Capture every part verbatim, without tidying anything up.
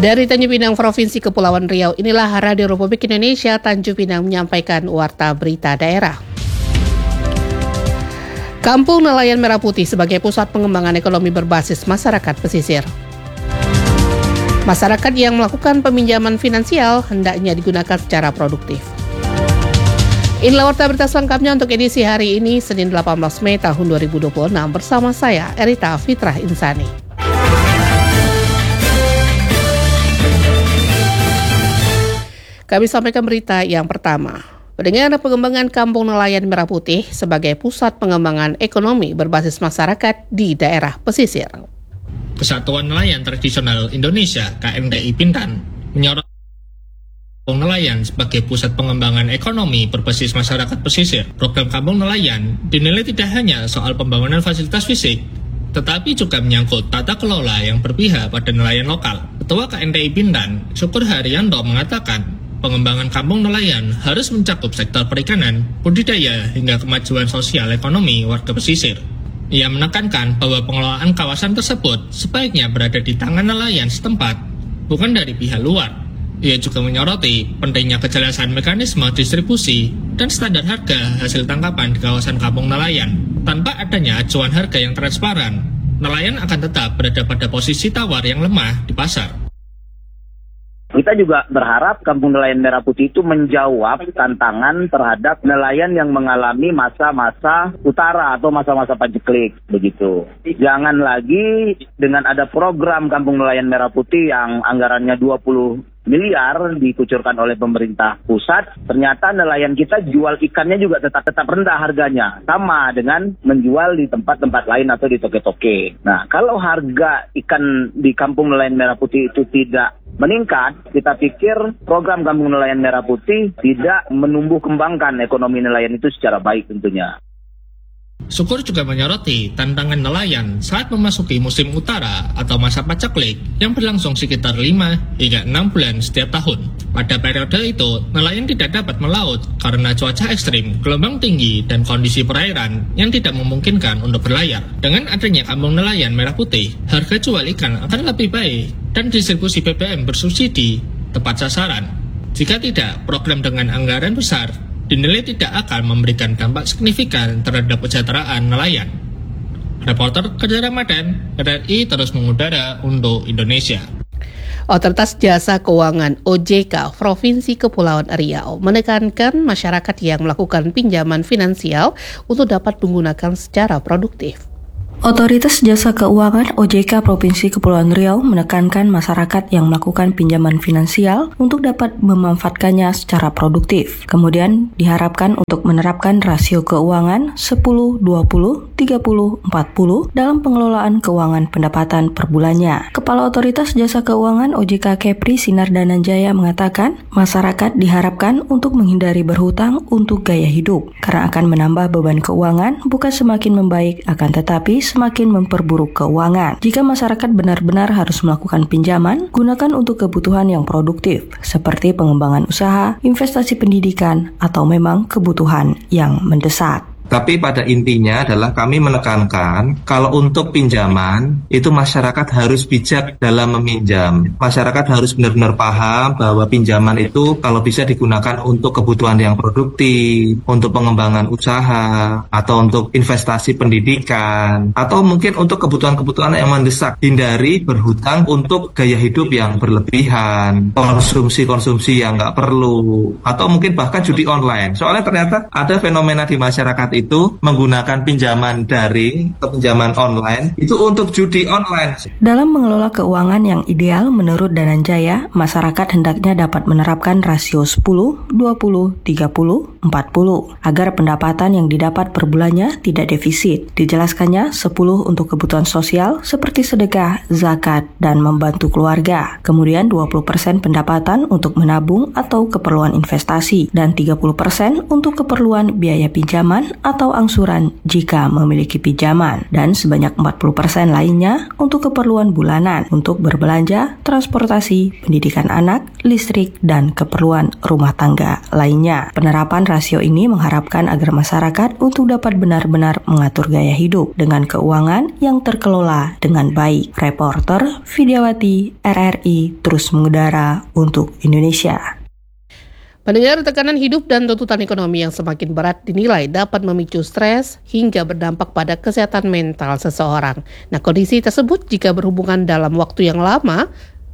Dari Tanjung Pinang, Provinsi Kepulauan Riau, inilah Radio Republik Indonesia Tanjung Pinang menyampaikan warta berita daerah. Kampung Nelayan Merah Putih sebagai pusat pengembangan ekonomi berbasis masyarakat pesisir. Masyarakat yang melakukan peminjaman finansial hendaknya digunakan secara produktif. Inilah warta berita selengkapnya untuk edisi hari ini, Senin delapan belas Mei tahun dua ribu dua puluh enam, bersama saya, Erita Fitrah Insani. Kami sampaikan berita yang pertama. Dengan pengembangan Kampung Nelayan Merah Putih sebagai pusat pengembangan ekonomi berbasis masyarakat di daerah pesisir. Kesatuan Nelayan Tradisional Indonesia (K N T I) Bintan menyoroti Kampung Nelayan sebagai pusat pengembangan ekonomi berbasis masyarakat pesisir. Program Kampung Nelayan dinilai tidak hanya soal pembangunan fasilitas fisik, tetapi juga menyangkut tata kelola yang berpihak pada nelayan lokal. Ketua K N T I Bintan, Syukur Haryanto, mengatakan pengembangan kampung nelayan harus mencakup sektor perikanan, budidaya, hingga kemajuan sosial ekonomi warga pesisir. Ia menekankan bahwa pengelolaan kawasan tersebut sebaiknya berada di tangan nelayan setempat, bukan dari pihak luar. Ia juga menyoroti pentingnya kejelasan mekanisme distribusi dan standar harga hasil tangkapan di kawasan kampung nelayan. Tanpa adanya acuan harga yang transparan, nelayan akan tetap berada pada posisi tawar yang lemah di pasar. Kita juga berharap Kampung Nelayan Merah Putih itu menjawab tantangan terhadap nelayan yang mengalami masa-masa utara atau masa-masa paceklik, begitu. Jangan lagi dengan ada program Kampung Nelayan Merah Putih yang anggarannya dua puluh miliar dikucurkan oleh pemerintah pusat, ternyata nelayan kita jual ikannya juga tetap tetap rendah harganya, sama dengan menjual di tempat-tempat lain atau di toke-toke. Nah, kalau harga ikan di Kampung Nelayan Merah Putih itu tidak meningkat, kita pikir program Kampung Nelayan Merah Putih tidak menumbuh kembangkan ekonomi nelayan itu secara baik tentunya. Syukur juga menyoroti tantangan nelayan saat memasuki musim utara atau masa paceklik yang berlangsung sekitar lima hingga enam bulan setiap tahun. Pada periode itu, nelayan tidak dapat melaut karena cuaca ekstrim, gelombang tinggi, dan kondisi perairan yang tidak memungkinkan untuk berlayar. Dengan adanya Kampung Nelayan Merah Putih, harga jual ikan akan lebih baik dan distribusi B B M bersubsidi tepat sasaran. Jika tidak, program dengan anggaran besar dinilai tidak akan memberikan dampak signifikan terhadap kesejahteraan nelayan. Reporter Kerja Ramadan, R R I terus mengudara untuk Indonesia. Otoritas Jasa Keuangan O J K Provinsi Kepulauan Riau menekankan masyarakat yang melakukan pinjaman finansial untuk dapat menggunakan secara produktif. Otoritas Jasa Keuangan O J K Provinsi Kepulauan Riau menekankan masyarakat yang melakukan pinjaman finansial untuk dapat memanfaatkannya secara produktif. Kemudian diharapkan untuk menerapkan rasio keuangan sepuluh dua puluh tiga puluh empat puluh dalam pengelolaan keuangan pendapatan per bulannya. Kepala Otoritas Jasa Keuangan O J K Kepri Sinar Dananjaya mengatakan masyarakat diharapkan untuk menghindari berhutang untuk gaya hidup karena akan menambah beban keuangan, bukan semakin membaik, akan tetapi semakin memperburuk keuangan. Jika masyarakat benar-benar harus melakukan pinjaman, gunakan untuk kebutuhan yang produktif, seperti pengembangan usaha, investasi pendidikan, atau memang kebutuhan yang mendesak. Tapi pada intinya adalah kami menekankan kalau untuk pinjaman itu masyarakat harus bijak dalam meminjam. Masyarakat harus benar-benar paham bahwa pinjaman itu kalau bisa digunakan untuk kebutuhan yang produktif, untuk pengembangan usaha, atau untuk investasi pendidikan, atau mungkin untuk kebutuhan-kebutuhan yang mendesak. Hindari berhutang untuk gaya hidup yang berlebihan, konsumsi-konsumsi yang nggak perlu, atau mungkin bahkan judi online. Soalnya ternyata ada fenomena di masyarakat itu menggunakan pinjaman daring atau pinjaman online itu untuk judi online. Dalam mengelola keuangan yang ideal menurut Dananjaya, masyarakat hendaknya dapat menerapkan rasio sepuluh, dua puluh, tiga puluh, empat puluh agar pendapatan yang didapat per bulannya tidak defisit. Dijelaskannya sepuluh untuk kebutuhan sosial seperti sedekah, zakat, dan membantu keluarga. Kemudian dua puluh persen pendapatan untuk menabung atau keperluan investasi dan tiga puluh persen untuk keperluan biaya pinjaman atau angsuran jika memiliki pinjaman, dan sebanyak empat puluh persen lainnya untuk keperluan bulanan untuk berbelanja, transportasi, pendidikan anak, listrik, dan keperluan rumah tangga lainnya. Penerapan rasio ini mengharapkan agar masyarakat untuk dapat benar-benar mengatur gaya hidup dengan keuangan yang terkelola dengan baik. Reporter Vidyawati R R I terus mengudara untuk Indonesia. Pendengar, tekanan hidup dan tuntutan ekonomi yang semakin berat dinilai dapat memicu stres hingga berdampak pada kesehatan mental seseorang. Nah, kondisi tersebut jika berhubungan dalam waktu yang lama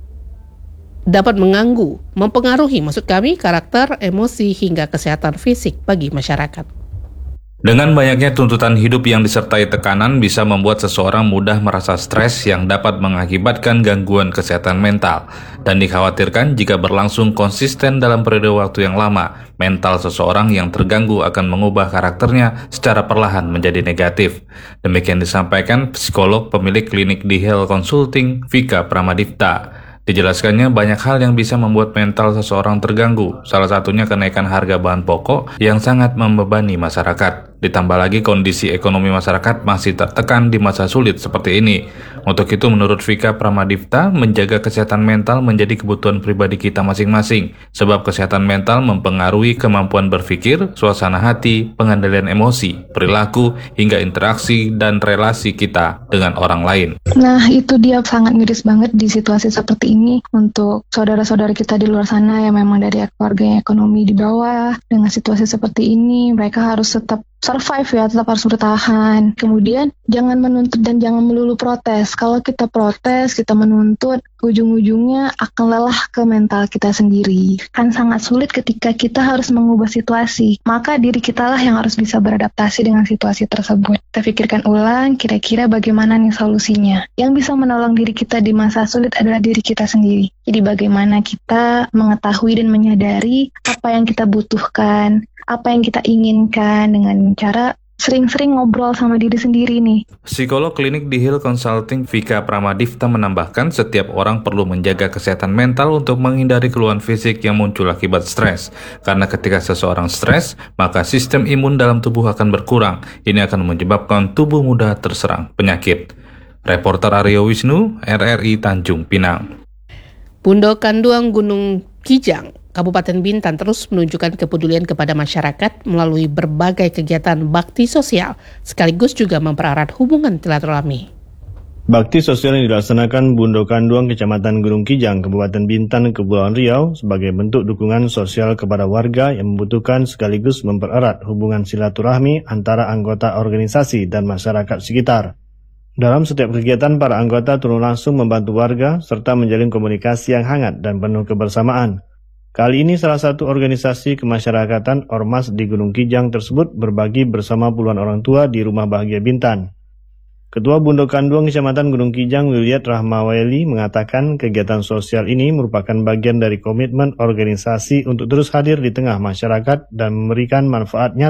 dapat mengganggu, mempengaruhi maksud kami karakter, emosi hingga kesehatan fisik bagi masyarakat. Dengan banyaknya tuntutan hidup yang disertai tekanan bisa membuat seseorang mudah merasa stres yang dapat mengakibatkan gangguan kesehatan mental. Dan dikhawatirkan jika berlangsung konsisten dalam periode waktu yang lama, mental seseorang yang terganggu akan mengubah karakternya secara perlahan menjadi negatif. Demikian disampaikan psikolog pemilik klinik di Health Consulting, Vika Pramadifta. Dijelaskannya banyak hal yang bisa membuat mental seseorang terganggu, salah satunya kenaikan harga bahan pokok yang sangat membebani masyarakat. Ditambah lagi kondisi ekonomi masyarakat masih tertekan di masa sulit seperti ini. Untuk itu menurut Vika Pramadifta, menjaga kesehatan mental menjadi kebutuhan pribadi kita masing-masing, sebab kesehatan mental mempengaruhi kemampuan berpikir, suasana hati, pengendalian emosi, perilaku, hingga interaksi dan relasi kita dengan orang lain. Nah, itu dia sangat miris banget di situasi seperti ini untuk saudara-saudara kita di luar sana yang memang dari keluarga ekonomi di bawah. Dengan situasi seperti ini, mereka harus tetap survive ya, tetap harus bertahan. Kemudian jangan menuntut dan jangan melulu protes. Kalau kita protes, kita menuntut, ujung-ujungnya akan lelah ke mental kita sendiri. Kan sangat sulit ketika kita harus mengubah situasi. Maka diri kita lah yang harus bisa beradaptasi dengan situasi tersebut. Kita pikirkan ulang, kira-kira bagaimana nih solusinya. Yang bisa menolong diri kita di masa sulit adalah diri kita sendiri. Jadi bagaimana kita mengetahui dan menyadari apa yang kita butuhkan, apa yang kita inginkan dengan cara sering-sering ngobrol sama diri sendiri nih. Psikolog klinik di Health Consulting Vika Pramadifta menambahkan setiap orang perlu menjaga kesehatan mental untuk menghindari keluhan fisik yang muncul akibat stres. Karena ketika seseorang stres, maka sistem imun dalam tubuh akan berkurang. Ini akan menyebabkan tubuh mudah terserang penyakit. Reporter Aryo Wisnu, R R I Tanjung Pinang. Pundo Kanduang Gunung Kijang, Kabupaten Bintan terus menunjukkan kepedulian kepada masyarakat melalui berbagai kegiatan bakti sosial, sekaligus juga mempererat hubungan silaturahmi. Bakti sosial yang dilaksanakan Bundo Kanduang, Kecamatan Gunung Kijang, Kabupaten Bintan, Kepulauan Riau sebagai bentuk dukungan sosial kepada warga yang membutuhkan sekaligus mempererat hubungan silaturahmi antara anggota organisasi dan masyarakat sekitar. Dalam setiap kegiatan, para anggota turun langsung membantu warga serta menjalin komunikasi yang hangat dan penuh kebersamaan. Kali ini salah satu organisasi kemasyarakatan Ormas di Gunung Kijang tersebut berbagi bersama puluhan orang tua di Rumah Bahagia Bintan. Ketua Bundo Kanduang Kecamatan Gunung Kijang Wilyat Rahmaweli mengatakan kegiatan sosial ini merupakan bagian dari komitmen organisasi untuk terus hadir di tengah masyarakat dan memberikan manfaatnya